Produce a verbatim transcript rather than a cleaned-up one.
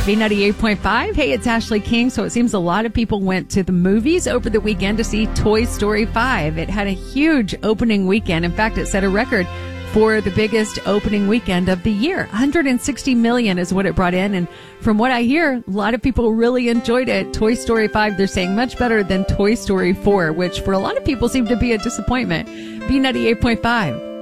B ninety-eight point five. Hey, it's Ashley King. So it seems a lot of people went to the movies over the weekend to see Toy Story five. It had a huge opening weekend. In fact, it set a record for the biggest opening weekend of the year. one hundred sixty million is what it brought in. And from what I hear, a lot of people really enjoyed it. Toy Story five, they're saying much better than Toy Story four, which for a lot of people seemed to be a disappointment. B ninety-eight point five.